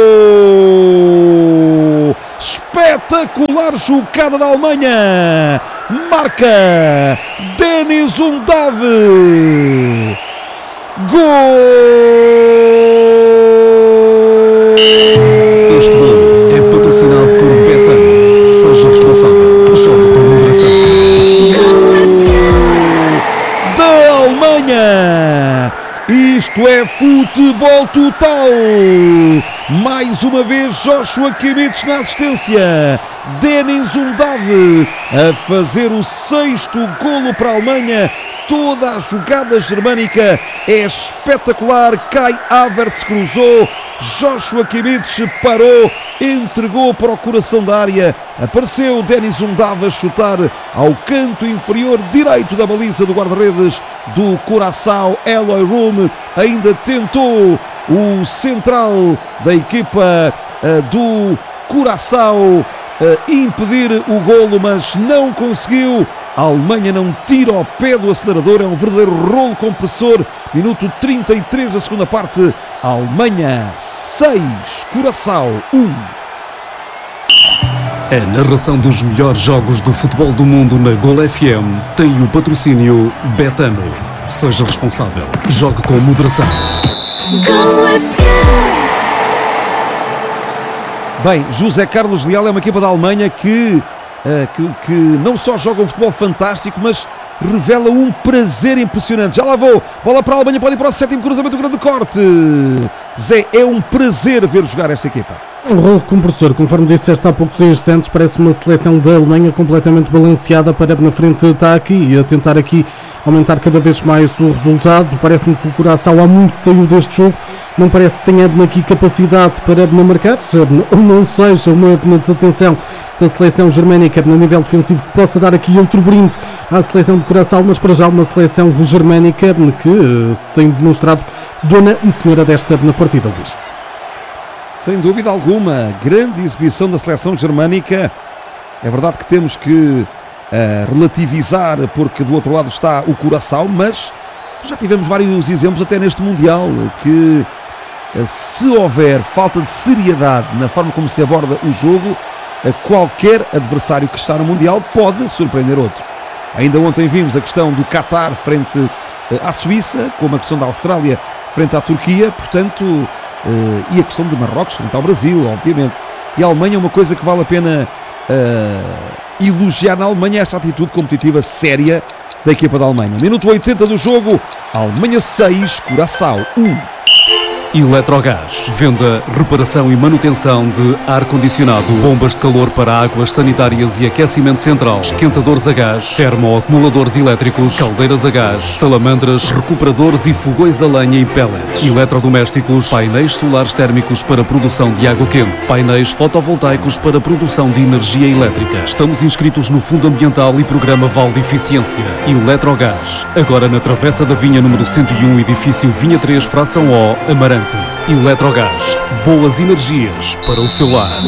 Espetacular jogada da Alemanha, marca Denis Undav, gol! Este gol é patrocinado por Betano. Seja responsável, jogue com moderação. Da Alemanha, isto é futebol total. Mais uma vez Joshua Kimmich na assistência, Denis Undav a fazer o 6º golo para a Alemanha. Toda a jogada germânica é espetacular. Kai Havertz cruzou, Joshua Kimmich parou, entregou para o coração da área, apareceu Denis Undav a chutar ao canto inferior direito da baliza do guarda-redes do Curaçao, Eloy Room. Ainda tentou o central da equipa do Curaçao impedir o golo, mas não conseguiu. A Alemanha não tira ao pé do acelerador, é um verdadeiro rolo compressor. Minuto 33 da segunda parte, Alemanha 6, Curaçao 1. A narração dos melhores jogos do futebol do mundo na Gol FM tem o patrocínio Betano. Seja responsável, jogue com moderação. Bem, José Carlos Leal é uma equipa da Alemanha que não só joga um futebol fantástico, mas revela um prazer impressionante. Já lá vou, bola para a Alemanha, pode ir para o 7º cruzamento, grande corte. Zé, é um prazer ver jogar esta equipa. Um rolo compressor, conforme disseste há poucos instantes, parece uma seleção da Alemanha completamente balanceada. Para na frente está aqui e a tentar aqui aumentar cada vez mais o resultado. Parece-me que o Curaçao há muito que saiu deste jogo, não parece que tenha aqui capacidade para marcar, ou não seja uma desatenção da seleção germânica no nível defensivo que possa dar aqui outro brinde à seleção de Curaçao, mas para já uma seleção germânica que se tem demonstrado dona e senhora desta partida, Luís. Sem dúvida alguma, grande exibição da seleção germânica. É verdade que temos que relativizar, porque do outro lado está o Curaçao, mas já tivemos vários exemplos até neste Mundial que se houver falta de seriedade na forma como se aborda o jogo, qualquer adversário que está no Mundial pode surpreender outro. Ainda ontem vimos a questão do Qatar frente à Suíça, como a questão da Austrália frente à Turquia, portanto, e a questão de Marrocos frente ao Brasil, obviamente. E a Alemanha, uma coisa que vale a pena elogiar na Alemanha, é esta atitude competitiva séria da equipa da Alemanha. Minuto 80 do jogo, Alemanha 6, Curaçao 1. Eletrogás. Venda, reparação e manutenção de ar-condicionado, bombas de calor para águas sanitárias e aquecimento central, esquentadores a gás, termoacumuladores elétricos, caldeiras a gás, salamandras, recuperadores e fogões a lenha e pellets, eletrodomésticos, painéis solares térmicos para produção de água quente, painéis fotovoltaicos para produção de energia elétrica. Estamos inscritos no Fundo Ambiental e Programa Val de Eficiência. Eletrogás. Agora na Travessa da Vinha número 101, edifício Vinha 3, fração O, Amarante. Eletrogás, boas energias para o seu lar.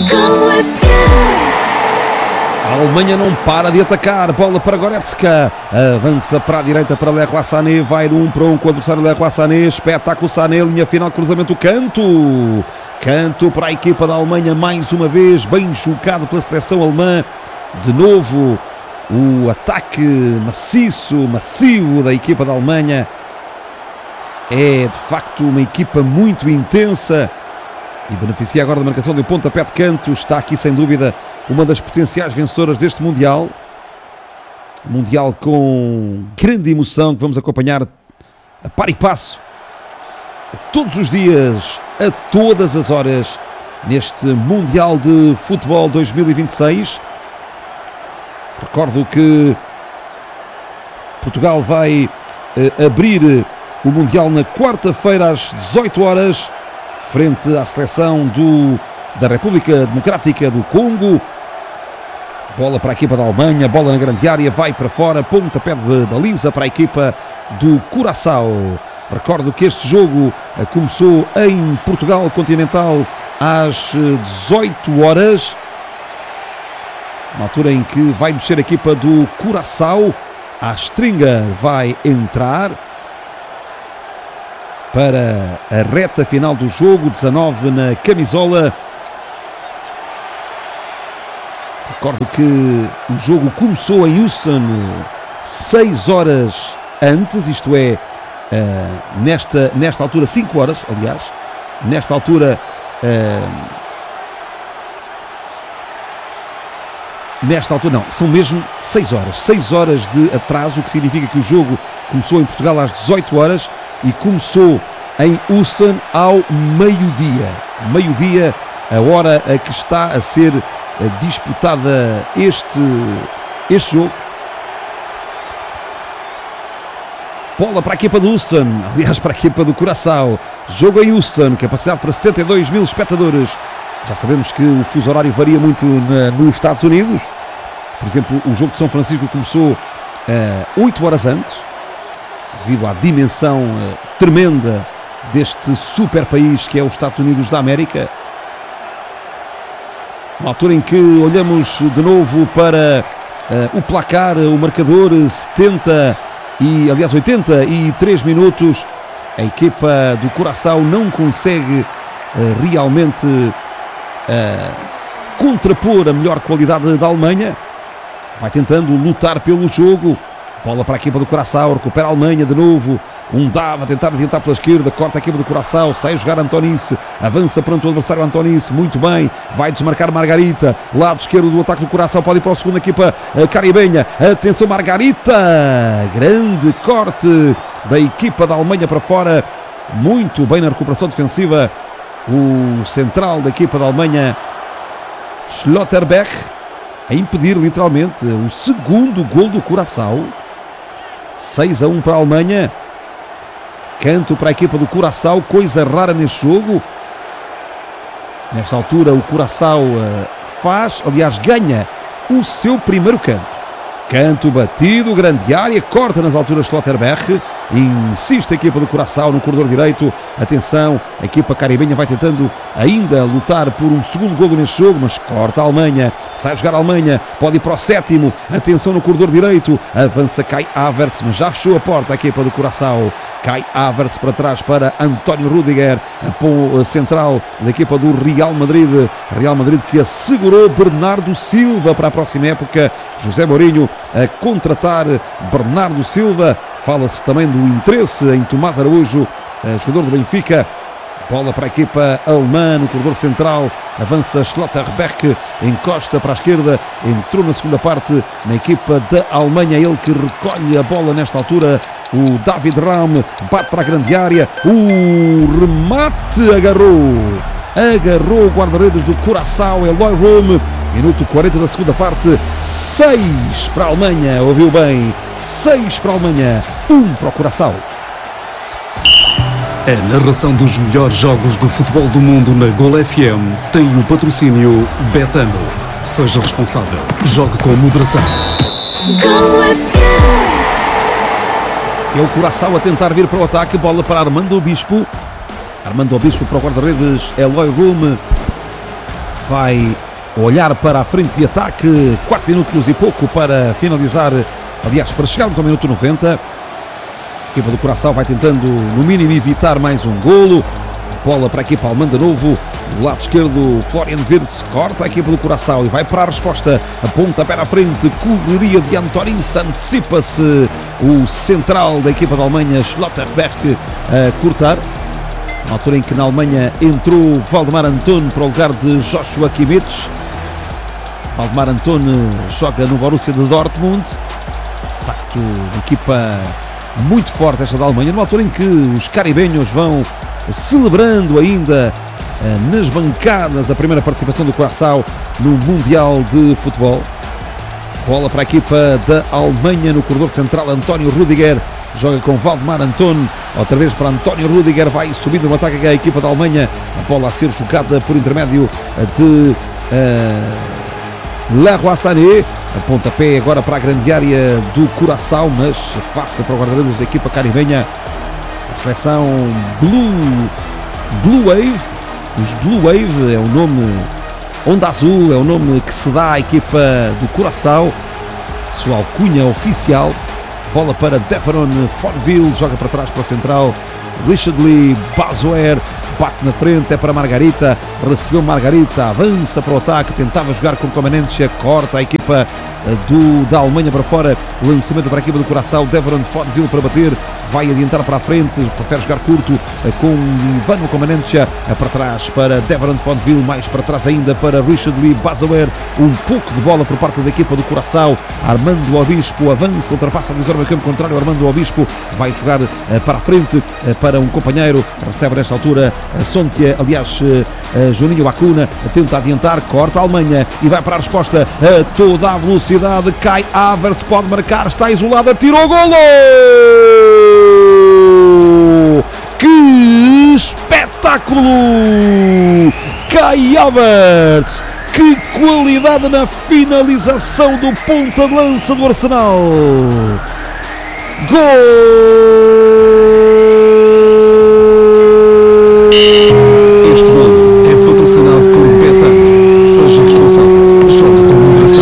A Alemanha não para de atacar, bola para Goretzka, avança para a direita para Leroy Sané, vai no 1 para 1 com o adversário Leroy Sané, espetáculo Sané, linha final, cruzamento, canto para a equipa da Alemanha, mais uma vez, bem jogado pela seleção alemã, de novo o ataque massivo da equipa da Alemanha. É de facto uma equipa muito intensa e beneficia agora da marcação do pontapé de canto. Está aqui sem dúvida uma das potenciais vencedoras deste Mundial. Mundial com grande emoção que vamos acompanhar a par e passo, a todos os dias, a todas as horas, neste Mundial de Futebol 2026. Recordo que Portugal vai abrir o Mundial na quarta-feira às 18 horas, frente à seleção da República Democrática do Congo. Bola para a equipa da Alemanha, bola na grande área, vai para fora, pontapé de baliza para a equipa do Curaçao. Recordo que este jogo começou em Portugal Continental às 18 horas, na altura em que vai mexer a equipa do Curaçao. A Stringer vai entrar para a reta final do jogo, 19 na camisola. Recordo que o jogo começou em Houston 6 horas antes, isto é, nesta altura, 5 horas, aliás, nesta altura, não, são mesmo 6 horas de atraso, o que significa que o jogo começou em Portugal às 18 horas e começou em Houston ao meio-dia, a hora a que está a ser disputada este jogo. Bola para a equipa de Houston, aliás para a equipa do Curaçao. Jogo em Houston, capacidade para 72 mil espectadores. Já sabemos que o fuso horário varia muito nos Estados Unidos. Por exemplo, o jogo de São Francisco começou 8 horas antes, devido à dimensão tremenda deste super país que é os Estados Unidos da América. Na altura em que olhamos de novo para o placar, o marcador, 83 minutos, a equipa do Curaçao não consegue realmente contrapor a melhor qualidade da Alemanha. Vai tentando lutar pelo jogo. Bola para a equipa do Curaçao, recupera a Alemanha de novo. Dava a tentar adiantar pela esquerda, corta a equipa do Curaçao, sai a jogar Antonice, avança perante o adversário Antonice, muito bem, vai desmarcar Margarita, lado esquerdo do ataque do Curaçao, pode ir para a segunda equipa caribenha, atenção Margarita, grande corte da equipa da Alemanha para fora, muito bem na recuperação defensiva, o central da equipa da Alemanha, Schlotterbeck, a impedir literalmente o segundo gol do Curaçao. 6-1 para a Alemanha. Canto para a equipa do Curaçao, coisa rara neste jogo. Nesta altura o Curaçao ganha o seu primeiro canto. Canto batido, grande área, corta nas alturas Schlotterbeck, insiste a equipa do Curaçao no corredor direito, atenção, a equipa caribenha vai tentando ainda lutar por um segundo golo neste jogo, mas corta a Alemanha, sai a jogar a Alemanha, pode ir para o sétimo, atenção no corredor direito, avança Kai Havertz, mas já fechou a porta a equipa do Curaçao, Kai Havertz para trás para António Rüdiger, a central da equipa do Real Madrid que assegurou Bernardo Silva para a próxima época, José Mourinho a contratar Bernardo Silva. Fala-se também do interesse em Tomás Araújo, jogador do Benfica. Bola para a equipa alemã no corredor central, avança Schlotterbeck, encosta para a esquerda, entrou na segunda parte na equipa da Alemanha, ele que recolhe a bola nesta altura, o David Raum, bate para a grande área, o remate agarrou o guarda-redes do Curaçao, Eloy Room, minuto 40 da segunda parte, 6 para a Alemanha, ouviu bem, 6 para a Alemanha, 1 para o Curaçao. A narração dos melhores jogos de futebol do mundo na Gol FM tem o patrocínio Betano. Seja responsável, jogue com moderação. Gol FM. É o Curaçao a tentar vir para o ataque, bola para Armando Obispo para o guarda-redes Eloy Room, vai olhar para a frente de ataque, 4 minutos e pouco para finalizar, aliás, para chegarmos ao minuto 90. A equipa do Curaçao vai tentando, no mínimo, evitar mais um golo. Bola para a equipa alemã de novo. Do lado esquerdo, Florian Wirtz corta a equipa do Curaçao e vai para a resposta. Aponta pé à frente, correria de Antonice, antecipa-se o central da equipa da Alemanha, Schlotterbeck, a cortar. Na altura em que na Alemanha entrou Waldemar Anton para o lugar de Joshua Kimmich. Waldemar Anton joga no Borussia de Dortmund. De facto, uma equipa muito forte esta da Alemanha, numa altura em que os caribenhos vão celebrando ainda nas bancadas a primeira participação do Curaçao no Mundial de Futebol. Bola para a equipa da Alemanha no corredor central, António Rüdiger joga com Waldemar Anton, outra vez para António Rüdiger, vai subindo no ataque a equipa da Alemanha, a bola a ser jogada por intermédio de Leroy Sané, a pontapé agora para a grande área do Curaçao, mas fácil para o guarda-redes da equipa caribenha. A seleção Blue Wave, os Blue Wave é o nome, Onda Azul é o nome que se dá à equipa do Curaçao, sua alcunha oficial. Bola para Devon Fonville, joga para trás para a central, Richard Lee Bazoer, bate na frente, é para Margarita, recebeu Margarita, avança para o ataque, tentava jogar com Comanentia, corta a equipa da Alemanha para fora, lançamento para a equipa do Curaçao, Devon Fonville para bater, vai adiantar para a frente, prefere jogar curto com Ivano Comanentia, para trás para Devon Fonville, mais para trás ainda para Richard Lee Bazoer, um pouco de bola por parte da equipa do Curaçao, Armando Obispo avança, ultrapassa no zero campo contrário, Armando Obispo vai jogar para a frente, para um companheiro, recebe nesta altura Sontia, aliás Juninho Acuna, tenta adiantar, corta a Alemanha e vai para a resposta a toda a velocidade, Kai Havertz pode marcar, está isolado, tirou o golo! Que espetáculo! Kai Havertz, que qualidade na finalização do ponta de lança do Arsenal! Gol! Este gol é patrocinado por Betano. Seja responsável. Joga com moderação.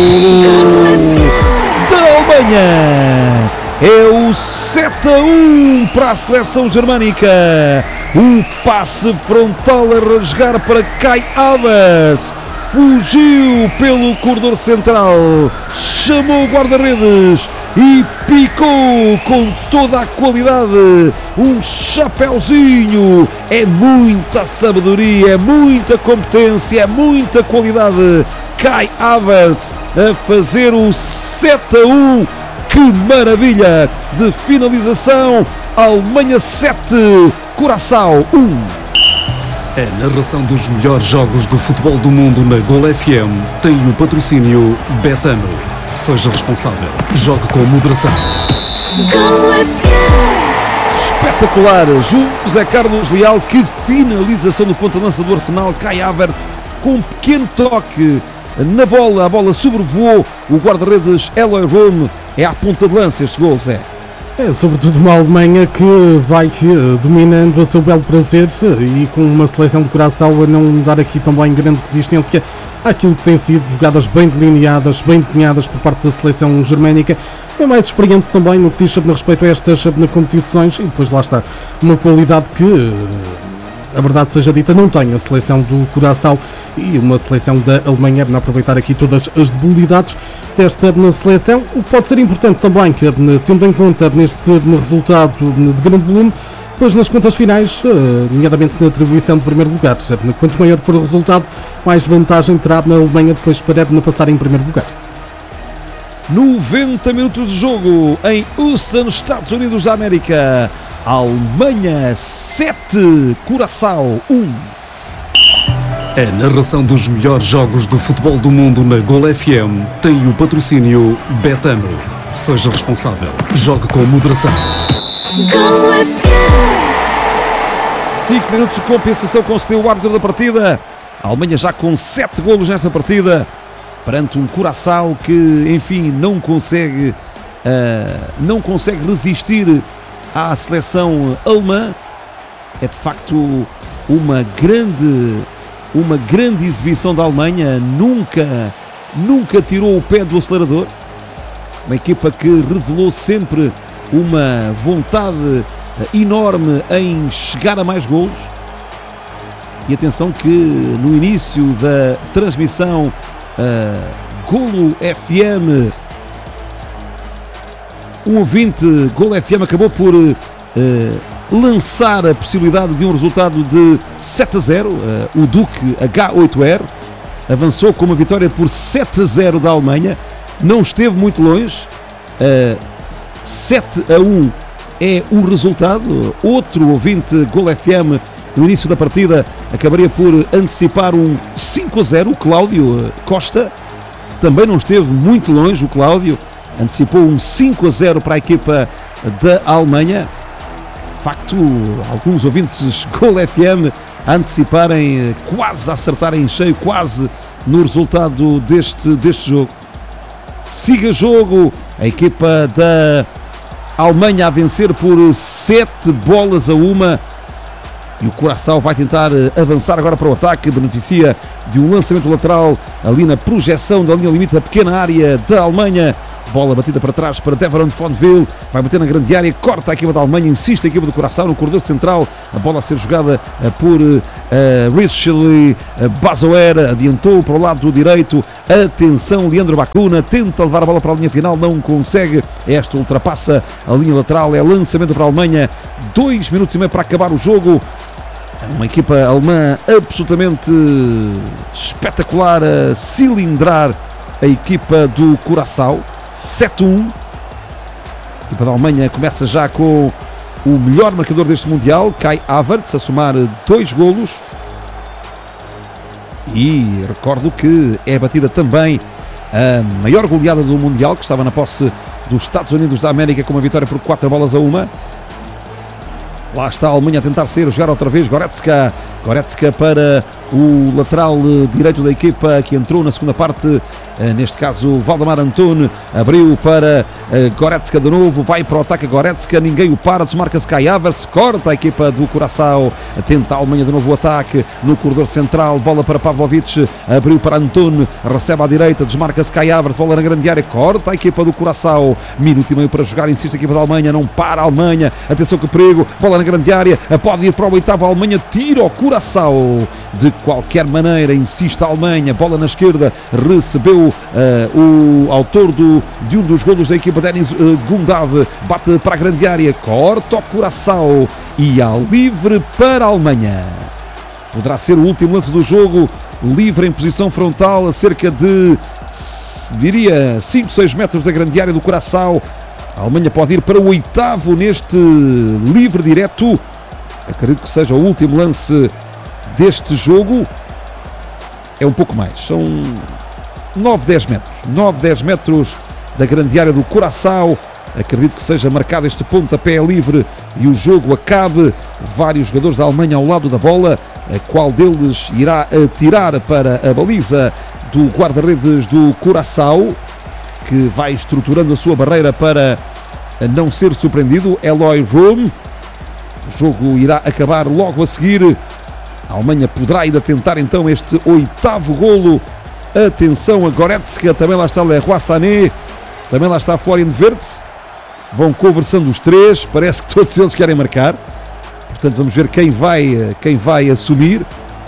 Da Alemanha é o 7-1 para a seleção germânica. Um passe frontal a rasgar para Kai Havertz. Fugiu pelo corredor central, chamou o guarda-redes e picou com toda a qualidade, um chapéuzinho. É muita sabedoria, é muita competência, é muita qualidade. Kai Havertz a fazer o 7-1, que maravilha de finalização. Alemanha 7, Curaçao 1. A narração dos melhores jogos do futebol do mundo na Gol FM tem o patrocínio Betano. Seja responsável. Jogue com moderação. Go FM. Espetacular, José Carlos Leal, que finalização do ponta-lança do Arsenal. Kai Havertz com um pequeno toque na bola, a bola sobrevoou o guarda-redes Eloy Rome. É à ponta de lança este gol, Zé. É sobretudo uma Alemanha que vai dominando a seu belo prazer e com uma seleção de Curaçao a não dar aqui também grande resistência àquilo que tem sido jogadas bem delineadas, bem desenhadas por parte da seleção germânica. É mais experiente também no que diz respeito a estas competições e depois lá está uma qualidade que, a verdade seja dita, não tem a seleção do Curaçao e uma seleção da Alemanha a aproveitar aqui todas as debilidades desta seleção, o que pode ser importante também, que tendo em conta neste resultado de grande volume, depois nas contas finais, nomeadamente na atribuição de primeiro lugar. Quanto maior for o resultado, mais vantagem terá na Alemanha depois para passar em primeiro lugar. 90 minutos de jogo em Houston, Estados Unidos da América. Alemanha 7, Curaçao 1. A narração dos melhores jogos do futebol do mundo na Gol FM tem o patrocínio Betano. Seja responsável. Jogue com moderação. Go FM. 5 minutos de compensação concedeu o árbitro da partida. A Alemanha já com 7 golos nesta partida, perante um Curaçao que, enfim, não consegue resistir à seleção alemã. É de facto uma grande exibição da Alemanha, nunca tirou o pé do acelerador. Uma equipa que revelou sempre uma vontade enorme em chegar a mais golos. E atenção que no início da transmissão Golo FM, um ouvinte Golo FM acabou por lançar a possibilidade de um resultado de 7-0. O Duque H8R avançou com uma vitória por 7-0 da Alemanha, não esteve muito longe. 7-1 é o resultado. Outro ouvinte Golo FM no início da partida acabaria por antecipar um 5-0, o Cláudio Costa, também não esteve muito longe. O Cláudio antecipou um 5-0 para a equipa da Alemanha. De facto, alguns ouvintes Gol FM a anteciparem, quase a acertarem em cheio, quase no resultado deste jogo. Siga jogo, a equipa da Alemanha a vencer por 7-1, e o Curaçao vai tentar avançar agora para o ataque, beneficia de um lançamento lateral ali na projeção da linha limite da pequena área da Alemanha. Bola batida para trás para Deveron Fonville, vai bater na grande área, corta a equipa da Alemanha, insiste a equipa do Curaçao no corredor central, a bola a ser jogada por Richeli Bazoer, adiantou para o lado direito, atenção, Leandro Bacuna tenta levar a bola para a linha final, não consegue, esta ultrapassa a linha lateral, é lançamento para a Alemanha, 2 minutos e meio para acabar o jogo. Uma equipa alemã absolutamente espetacular a cilindrar a equipa do Curaçao. 7-1. A equipa da Alemanha começa já com o melhor marcador deste Mundial, Kai Havertz, a somar 2 golos. E recordo que é batida também a maior goleada do Mundial, que estava na posse dos Estados Unidos da América, com uma vitória por 4-1. Lá está a Alemanha a tentar sair, jogar outra vez Goretzka para o lateral direito da equipa, que entrou na segunda parte, neste caso Valdemar Antone, abriu para Goretzka de novo, vai para o ataque Goretzka, ninguém o para, desmarca-se Kai Havertz, corta a equipa do Curaçao, tenta a Alemanha de novo o ataque no corredor central, bola para Pavlovic, abriu para Antone, recebe à direita, desmarca-se Kai Havertz, bola na grande área, corta a equipa do Curaçao, minuto e meio para jogar, insiste a equipa da Alemanha, não para a Alemanha, atenção que perigo, bola na grande área, pode ir para o oitavo, a Alemanha tira o Curaçao, de qualquer maneira, insiste a Alemanha, bola na esquerda, recebeu o autor de um dos golos da equipa, Denis Gundav, bate para a grande área, corta o Curaçao e há livre para a Alemanha. Poderá ser o último lance do jogo, livre em posição frontal, a cerca de, diria, 5-6 metros da grande área do Curaçao. A Alemanha pode ir para o oitavo neste livre direto. Acredito que seja o último lance deste jogo. É um pouco mais, são 9-10 metros. 9-10 metros da grande área do Curaçao. Acredito que seja marcado este pontapé livre e o jogo acabe. Vários jogadores da Alemanha ao lado da bola. A qual deles irá atirar para a baliza do guarda-redes do Curaçao, que vai estruturando a sua barreira para não ser surpreendido. Eloy Room. O jogo irá acabar logo a seguir. A Alemanha poderá ainda tentar então este oitavo golo. Atenção a Goretzka, também lá está Leroy Sané, também lá está Florian Wirtz. Vão conversando os três, parece que todos eles querem marcar. Portanto, vamos ver quem vai assumir.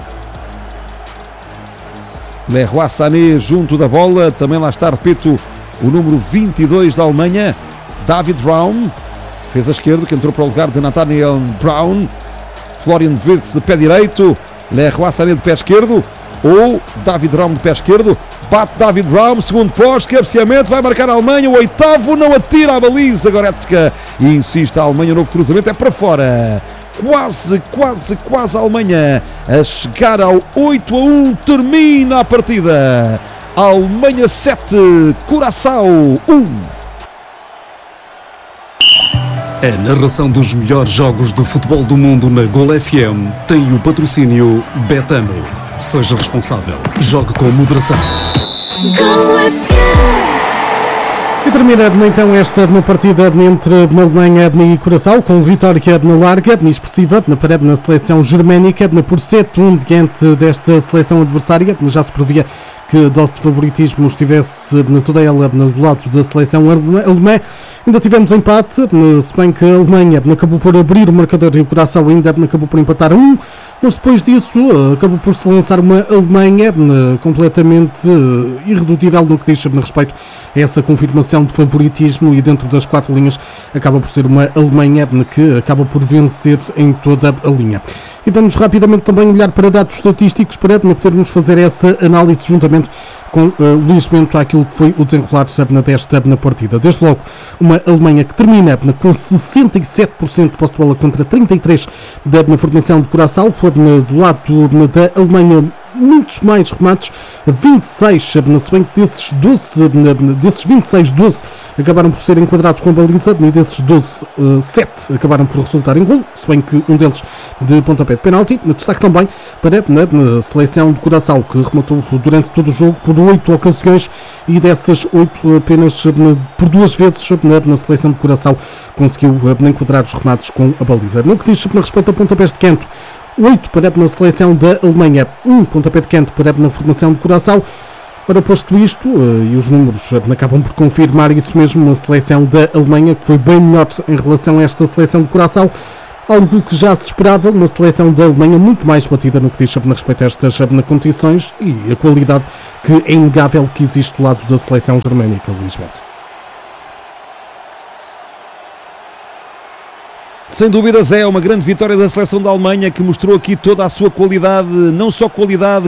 Leroy Sané junto da bola, também lá está, repito, o número 22 da Alemanha, David Raum, defesa esquerdo, que entrou para o lugar de Nathaniel Brown. Florian Wirtz de pé direito, Leroy Sané de pé esquerdo, ou David Raum de pé esquerdo, bate David Raum, segundo posto, cabeceamento, vai marcar a Alemanha, o oitavo, não atira a baliza, Goretzka, e insiste a Alemanha, o novo cruzamento é para fora. Quase a Alemanha a chegar ao 8-1, termina a partida. Alemanha 7, Curaçao 1. A narração dos melhores jogos de futebol do mundo na Gol FM tem o patrocínio Betano. Seja responsável. Jogue com moderação. Go FM. E termina então esta partida entre Alemanha e Curaçao com vitória larga e expressiva para a seleção germânica por 7-1 diante desta seleção adversária. Já se previa que a dose de favoritismo estivesse toda ela do lado da seleção alemã. Ainda tivemos empate, se bem que a Alemanha acabou por abrir o marcador e o Curaçao ainda acabou por empatar 1, mas depois disso acabou por se lançar uma Alemanha completamente irredutível no que diz respeito a essa confirmação de favoritismo, e dentro das 4 linhas acaba por ser uma Alemanha que acaba por vencer em toda a linha. E vamos rapidamente também olhar para dados estatísticos para podermos fazer essa análise juntamente com Luís Bento àquilo que foi o desenrolar desta partida. Desde logo, uma Alemanha que termina com 67% de posse de bola contra 33% da formação de Curaçao. Do lado da Alemanha, muitos mais remates, 26, se bem que desses 26, 12 acabaram por ser enquadrados com a baliza, e desses 12, 7 acabaram por resultar em golo, se bem que um deles de pontapé de penalti. Destaque também para a seleção de Curaçao, que rematou durante todo o jogo por 8 ocasiões, e dessas 8 apenas por 2 vezes na seleção de Curaçao conseguiu enquadrar os remates com a baliza. No que diz respeito a pontapés de canto, 8 para na seleção da Alemanha, 1 pontapé de canto para na formação de Curaçao. Ora, posto isto, e os números acabam por confirmar isso mesmo, uma seleção da Alemanha que foi bem melhor em relação a esta seleção de Curaçao, algo que já se esperava, uma seleção da Alemanha muito mais batida no que diz respeito a estas competições, e a qualidade que é inegável que existe do lado da seleção germânica, Luís Bento. Sem dúvidas é uma grande vitória da seleção da Alemanha, que mostrou aqui toda a sua qualidade, não só qualidade